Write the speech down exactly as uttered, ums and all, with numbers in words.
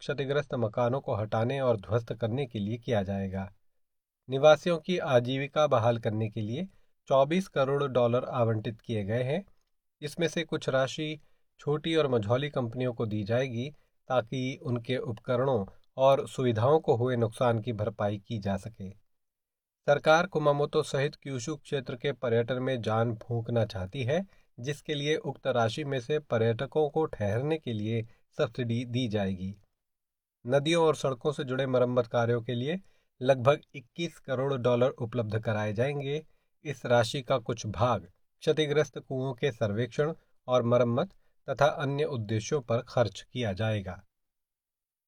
क्षतिग्रस्त मकानों को हटाने और ध्वस्त करने के लिए किया जाएगा। निवासियों की आजीविका बहाल करने के लिए चौबीस करोड़ डॉलर आवंटित किए गए हैं। इसमें से कुछ राशि छोटी और मझौली कंपनियों को दी जाएगी ताकि उनके उपकरणों और सुविधाओं को हुए नुकसान की भरपाई की जा सके। सरकार कुमामोतो सहित क्यूशू क्षेत्र के पर्यटन में जान फूंकना चाहती है, जिसके लिए उक्त राशि में से पर्यटकों को ठहरने के लिए सब्सिडी दी जाएगी। नदियों और सड़कों से जुड़े मरम्मत कार्यों के लिए लगभग इक्कीस करोड़ डॉलर उपलब्ध कराए जाएंगे। इस राशि का कुछ भाग क्षतिग्रस्त कुओं के सर्वेक्षण और मरम्मत तथा अन्य उद्देश्यों पर खर्च किया जाएगा।